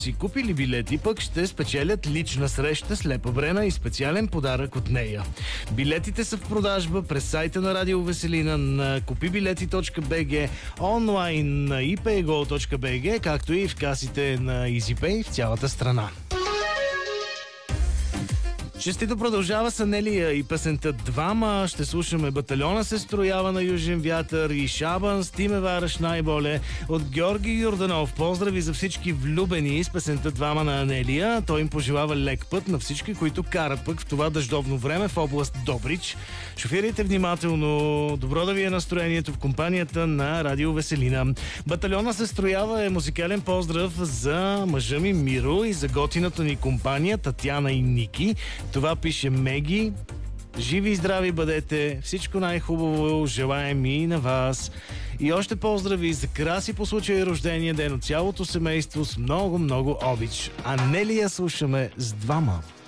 си купили билети, пък ще спечелят лична среща с Лепа Брена и специален подарък от нея. Билетите са в продажба през сайта на Радио Веселина на kupibileti.bg, онлайн на ipaygo.bg, както и в касите на EasyPay в цялата страна. Честито продължава с Анелия и песента «Двама». Ще слушаме «Батальона се строява на южен вятър» и «Шабан с ти ме вараш най-боле» от Георги Йорданов. Поздрави за всички влюбени с песента «Двама» на Анелия. Той им пожелава лек път на всички, които карат пък в това дъждовно време в област Добрич. Шофирайте внимателно. Добро да ви е настроението в компанията на Радио Веселина. «Батальона се строява» е музикален поздрав за мъжа ми Миро и за готината ни компания Татяна и Ники. Това пише Меги. Живи и здрави бъдете. Всичко най-хубаво желаем и на вас. И още поздрави за Краси по случай рождения ден от цялото семейство с много, много обич. Анелия слушаме с «Двама».